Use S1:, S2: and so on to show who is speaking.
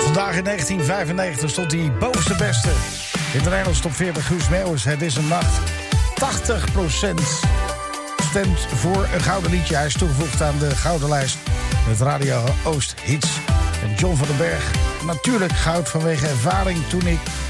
S1: Vandaag in 1995 stond hij bovenste beste in de Nederlandse top 40. Guus Meeuwis, Het is een nacht. 80% stemt voor een gouden liedje. Hij is toegevoegd aan de gouden lijst met Radio Oost Hits. En John van den Berg, natuurlijk goud vanwege ervaring toen ik